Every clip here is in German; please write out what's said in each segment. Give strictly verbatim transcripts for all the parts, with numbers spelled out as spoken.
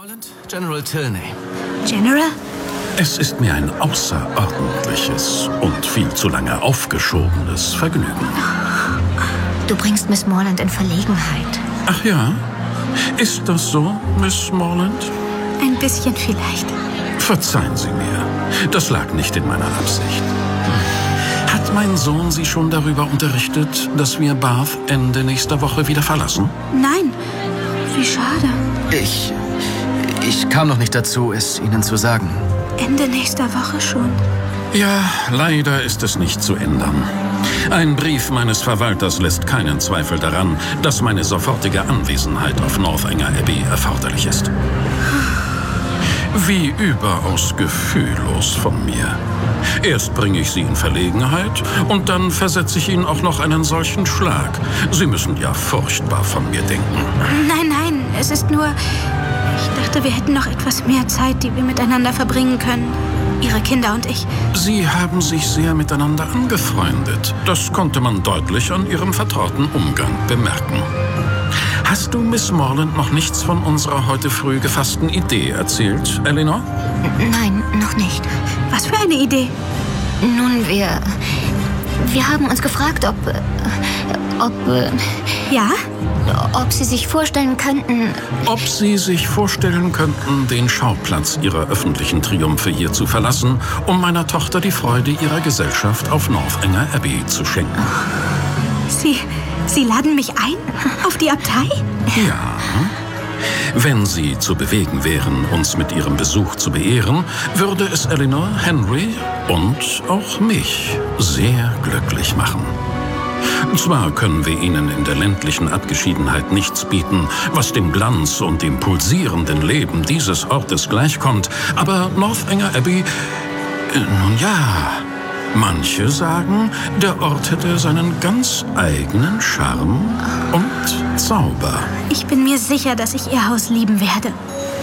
Morland, General Tilney. General? Es ist mir ein außerordentliches und viel zu lange aufgeschobenes Vergnügen. Du bringst Miss Morland in Verlegenheit. Ach ja? Ist das so, Miss Morland? Ein bisschen vielleicht. Verzeihen Sie mir. Das lag nicht in meiner Absicht. Hat mein Sohn Sie schon darüber unterrichtet, dass wir Bath Ende nächster Woche wieder verlassen? Nein. Wie schade. Ich... Ich kam noch nicht dazu, es Ihnen zu sagen. Ende nächster Woche schon. Ja, leider ist es nicht zu ändern. Ein Brief meines Verwalters lässt keinen Zweifel daran, dass meine sofortige Anwesenheit auf Northanger Abbey erforderlich ist. Wie überaus gefühllos von mir. Erst bringe ich Sie in Verlegenheit und dann versetze ich Ihnen auch noch einen solchen Schlag. Sie müssen ja furchtbar von mir denken. Nein, nein, es ist nur... Ich dachte, wir hätten noch etwas mehr Zeit, die wir miteinander verbringen können. Ihre Kinder und ich. Sie haben sich sehr miteinander angefreundet. Das konnte man deutlich an Ihrem vertrauten Umgang bemerken. Hast du Miss Morland noch nichts von unserer heute früh gefassten Idee erzählt, Eleanor? Nein, noch nicht. Was für eine Idee? Nun, wir... Wir haben uns gefragt, ob... Ob... Ja? Ob Sie sich vorstellen könnten... Ob Sie sich vorstellen könnten, den Schauplatz Ihrer öffentlichen Triumphe hier zu verlassen, um meiner Tochter die Freude ihrer Gesellschaft auf Northanger Abbey zu schenken. Sie... Sie laden mich ein? Auf die Abtei? Ja. Wenn Sie zu bewegen wären, uns mit Ihrem Besuch zu beehren, würde es Eleanor, Henry und auch mich sehr glücklich machen. Zwar können wir Ihnen in der ländlichen Abgeschiedenheit nichts bieten, was dem Glanz und dem pulsierenden Leben dieses Ortes gleichkommt, aber Northanger Abbey, äh, nun ja, manche sagen, der Ort hätte seinen ganz eigenen Charme und Zauber. Ich bin mir sicher, dass ich Ihr Haus lieben werde.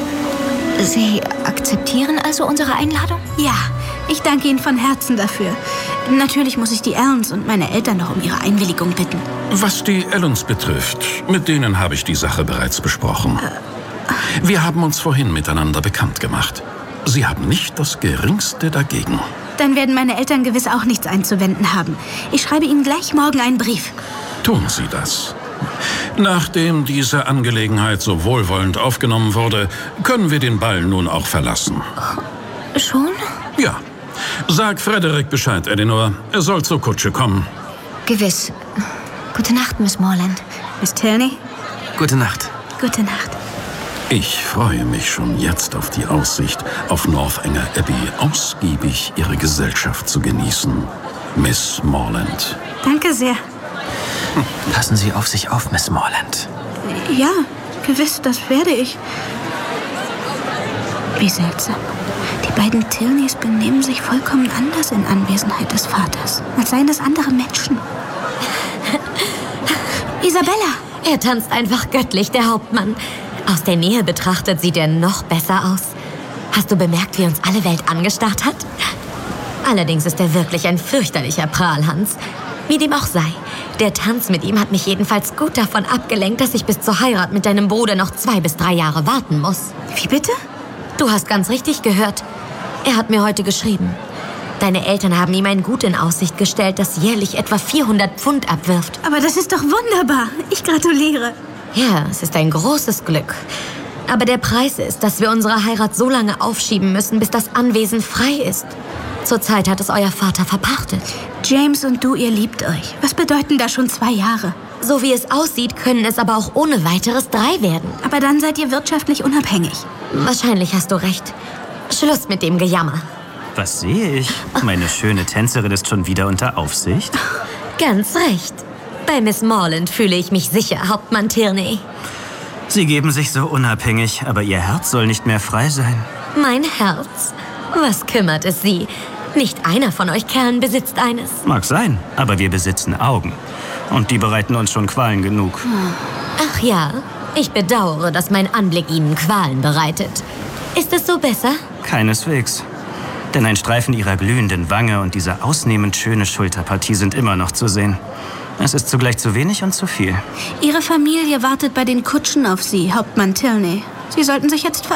Sie akzeptieren also unsere Einladung? Ja, ich danke Ihnen von Herzen dafür. Natürlich muss ich die Allens und meine Eltern noch um ihre Einwilligung bitten. Was die Allens betrifft, mit denen habe ich die Sache bereits besprochen. Wir haben uns vorhin miteinander bekannt gemacht. Sie haben nicht das Geringste dagegen. Dann werden meine Eltern gewiss auch nichts einzuwenden haben. Ich schreibe Ihnen gleich morgen einen Brief. Tun Sie das. Nachdem diese Angelegenheit so wohlwollend aufgenommen wurde, können wir den Ball nun auch verlassen. Schon? Ja. Sag Frederick Bescheid, Eleanor. Er soll zur Kutsche kommen. Gewiss. Gute Nacht, Miss Morland. Miss Tilney? Gute Nacht. Gute Nacht. Ich freue mich schon jetzt auf die Aussicht, auf Northanger Abbey ausgiebig Ihre Gesellschaft zu genießen, Miss Morland. Danke sehr. Passen Sie auf sich auf, Miss Morland. Ja, gewiss, das werde ich. Wie seltsam. Die beiden Tilneys benehmen sich vollkommen anders in Anwesenheit des Vaters, als seien es andere Menschen. Isabella! Er tanzt einfach göttlich, der Hauptmann. Aus der Nähe betrachtet sieht er noch besser aus. Hast du bemerkt, wie uns alle Welt angestarrt hat? Allerdings ist er wirklich ein fürchterlicher Prahlhans. Wie dem auch sei. Der Tanz mit ihm hat mich jedenfalls gut davon abgelenkt, dass ich bis zur Heirat mit deinem Bruder noch zwei bis drei Jahre warten muss. Wie bitte? Du hast ganz richtig gehört. Er hat mir heute geschrieben. Deine Eltern haben ihm ein Gut in Aussicht gestellt, das jährlich etwa vierhundert Pfund abwirft. Aber das ist doch wunderbar. Ich gratuliere. Ja, es ist ein großes Glück. Aber der Preis ist, dass wir unsere Heirat so lange aufschieben müssen, bis das Anwesen frei ist. Zurzeit hat es euer Vater verpachtet. James und du, ihr liebt euch. Was bedeuten da schon zwei Jahre? So wie es aussieht, können es aber auch ohne weiteres drei werden. Aber dann seid ihr wirtschaftlich unabhängig. Wahrscheinlich hast du recht. Schluss mit dem Gejammer. Was sehe ich? Meine schöne Tänzerin ist schon wieder unter Aufsicht. Ganz recht. Bei Miss Morland fühle ich mich sicher, Hauptmann Tilney. Sie geben sich so unabhängig, aber Ihr Herz soll nicht mehr frei sein. Mein Herz? Was kümmert es Sie? Nicht einer von euch Kerlen besitzt eines. Mag sein, aber wir besitzen Augen. Und die bereiten uns schon Qualen genug. Ach ja, ich bedauere, dass mein Anblick Ihnen Qualen bereitet. Ist es so besser? Keineswegs. Denn ein Streifen Ihrer glühenden Wange und diese ausnehmend schöne Schulterpartie sind immer noch zu sehen. Es ist zugleich zu wenig und zu viel. Ihre Familie wartet bei den Kutschen auf Sie, Hauptmann Tilney. Sie sollten sich jetzt